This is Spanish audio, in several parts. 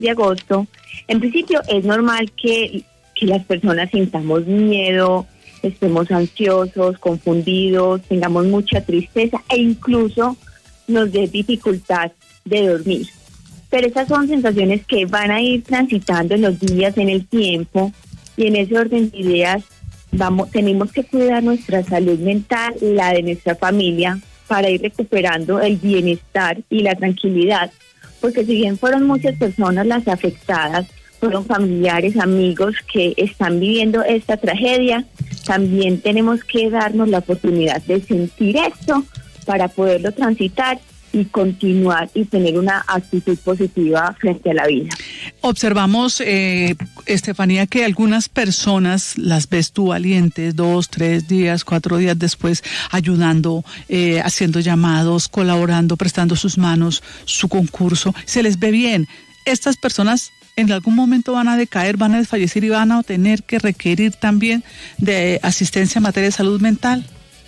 de agosto, en principio es normal que las personas sintamos miedo, estemos ansiosos, confundidos, tengamos mucha tristeza e incluso nos dé dificultad de dormir. Pero esas son sensaciones que van a ir transitando en los días, en el tiempo, y en ese orden de ideas tenemos que cuidar nuestra salud mental, la de nuestra familia, para ir recuperando el bienestar y la tranquilidad, porque si bien fueron muchas personas las afectadas, fueron familiares, amigos que están viviendo esta tragedia, también tenemos que darnos la oportunidad de sentir esto para poderlo transitar y continuar y tener una actitud positiva frente a la vida. Observamos, Estefanía, que algunas personas las ves tú valientes 2, 3 días, 4 días después, ayudando, haciendo llamados, colaborando, prestando sus manos, su concurso. Se les ve bien. Estas personas en algún momento van a decaer, van a desfallecer y van a tener que requerir también de asistencia en materia de salud mental.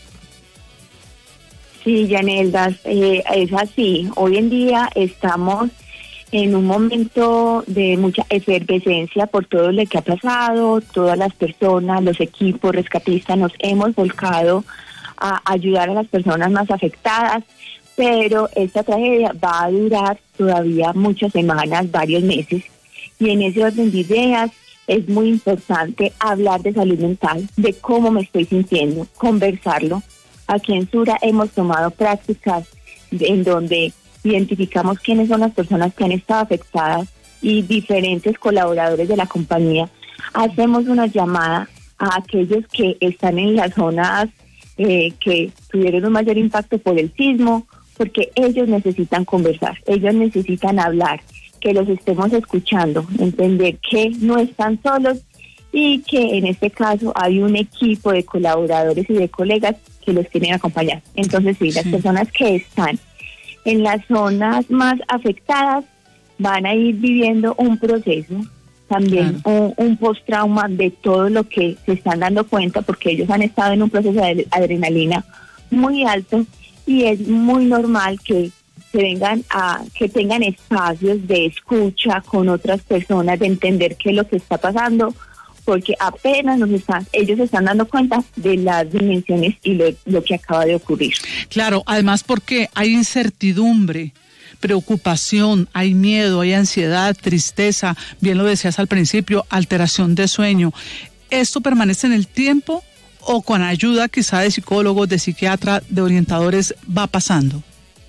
Sí, Yanelda, es así. Hoy en día estamos en un momento de mucha efervescencia por todo lo que ha pasado. Todas las personas, los equipos rescatistas nos hemos volcado a ayudar a las personas más afectadas, pero esta tragedia va a durar todavía muchas semanas, varios meses, y en ese orden de ideas es muy importante hablar de salud mental, de cómo me estoy sintiendo, conversarlo. Aquí en Sura hemos tomado prácticas en donde identificamos quiénes son las personas que han estado afectadas y diferentes colaboradores de la compañía. Hacemos una llamada a aquellos que están en las zonas que tuvieron un mayor impacto por el sismo, porque ellos necesitan conversar, ellos necesitan hablar, que los estemos escuchando, entender que no están solos y que en este caso hay un equipo de colaboradores y de colegas que los quieren acompañar. Entonces sí, las personas que están en las zonas más afectadas van a ir viviendo un proceso, también un post-trauma de todo lo que se están dando cuenta, porque ellos han estado en un proceso de adrenalina muy alto y es muy normal que que tengan espacios de escucha con otras personas, de entender qué es lo que está pasando, porque apenas ellos se están dando cuenta de las dimensiones y lo que acaba de ocurrir. Claro, además porque hay incertidumbre, preocupación, hay miedo, hay ansiedad, tristeza, bien lo decías al principio, alteración de sueño. ¿Esto permanece en el tiempo o con ayuda quizá de psicólogos, de psiquiatras, de orientadores va pasando?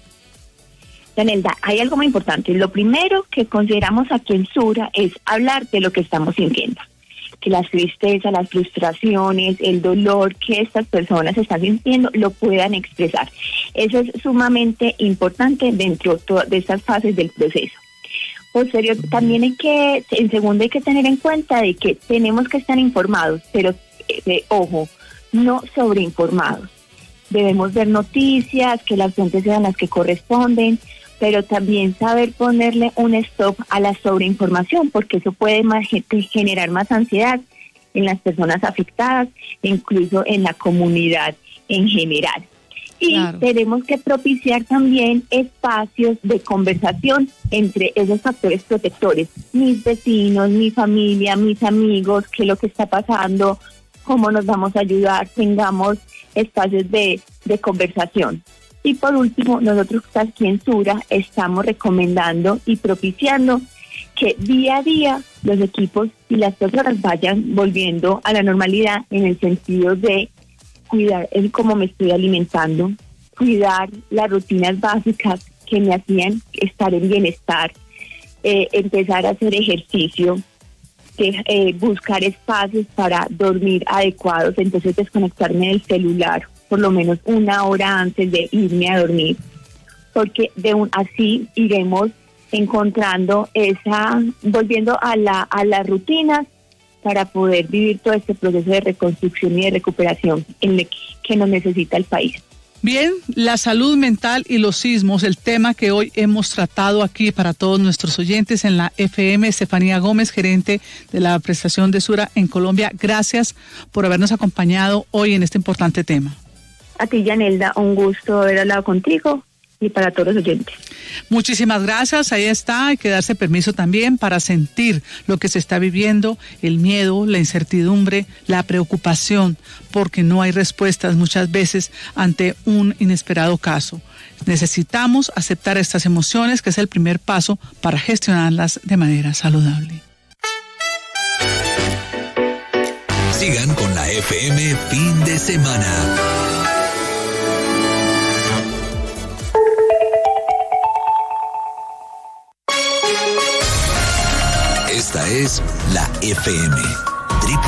Yanelda, hay algo muy importante. Lo primero que consideramos aquí en Sura es hablar de lo que estamos sintiendo. Que las tristezas, las frustraciones, el dolor que estas personas están sintiendo lo puedan expresar. Eso es sumamente importante dentro de estas fases del proceso. Posterior, también en segundo hay que tener en cuenta de que tenemos que estar informados, pero ojo, no sobreinformados. Debemos ver noticias, que las fuentes sean las que corresponden, pero también saber ponerle un stop a la sobreinformación, porque eso puede generar más ansiedad en las personas afectadas, incluso en la comunidad en general. Y tenemos que propiciar también espacios de conversación entre esos factores protectores, mis vecinos, mi familia, mis amigos, qué es lo que está pasando, cómo nos vamos a ayudar, tengamos espacios de conversación. Y por último, nosotros aquí en Sura estamos recomendando y propiciando que día a día los equipos y las personas vayan volviendo a la normalidad en el sentido de cuidar el cómo me estoy alimentando, cuidar las rutinas básicas que me hacían estar en bienestar, empezar a hacer ejercicio, buscar espacios para dormir adecuados, entonces desconectarme del celular por lo menos 1 hora antes de irme a dormir, porque así iremos encontrando volviendo a las rutinas para poder vivir todo este proceso de reconstrucción y de recuperación que nos necesita el país. Bien, la salud mental y los sismos, el tema que hoy hemos tratado aquí para todos nuestros oyentes en la FM. Estefanía Gómez, gerente de la prestación de Sura en Colombia, gracias por habernos acompañado hoy en este importante tema. A ti, Yanelda, un gusto haber hablado contigo y para todos los oyentes. Muchísimas gracias, ahí está, hay que darse permiso también para sentir lo que se está viviendo, el miedo, la incertidumbre, la preocupación, porque no hay respuestas muchas veces ante un inesperado caso. Necesitamos aceptar estas emociones, que es el primer paso para gestionarlas de manera saludable. Sigan con la FM fin de semana. Esta es la FM.